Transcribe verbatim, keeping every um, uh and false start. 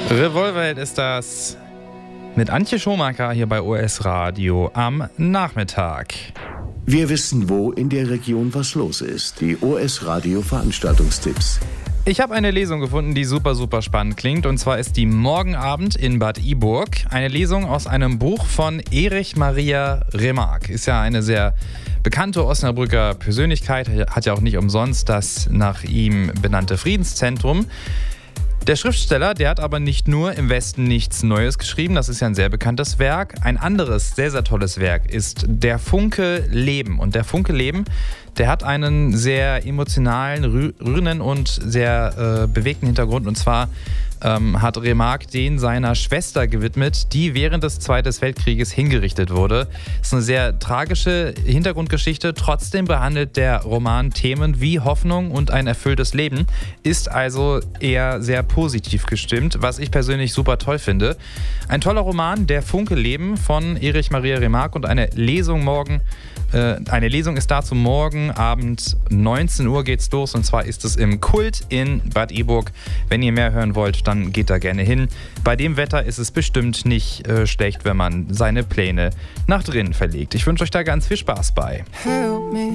Revolverheld ist das mit Antje Schomaker hier bei O S Radio am Nachmittag. Wir wissen, wo in der Region was los ist. Die O S Radio Veranstaltungstipps. Ich habe eine Lesung gefunden, die super, super spannend klingt. Und zwar ist die morgen Abend in Bad Iburg. Eine Lesung aus einem Buch von Erich Maria Remarque. Ist ja eine sehr bekannte Osnabrücker Persönlichkeit. Hat ja auch nicht umsonst das nach ihm benannte Friedenszentrum. Der Schriftsteller, der hat aber nicht nur im Westen nichts Neues geschrieben, das ist ja ein sehr bekanntes Werk. Ein anderes, sehr, sehr tolles Werk ist Der Funke Leben. Und der Funke Leben, der hat einen sehr emotionalen, rührenden und sehr äh, bewegten Hintergrund. Und zwar ähm, hat Remarque den seiner Schwester gewidmet, die während des Zweiten Weltkrieges hingerichtet wurde. Das ist eine sehr tragische Hintergrundgeschichte. Trotzdem behandelt der Roman Themen wie Hoffnung und ein erfülltes Leben, ist also eher sehr positiv gestimmt, was ich persönlich super toll finde. Ein toller Roman, Der Funke Leben von Erich Maria Remarque, und eine Lesung morgen. Äh, eine Lesung ist dazu morgen Abend neunzehn Uhr geht's los, und zwar ist es im Kult in Bad Iburg. Wenn ihr mehr hören wollt, dann geht da gerne hin. Bei dem Wetter ist es bestimmt nicht äh, schlecht, wenn man seine Pläne nach drinnen verlegt. Ich wünsche euch da ganz viel Spaß bei. Help me.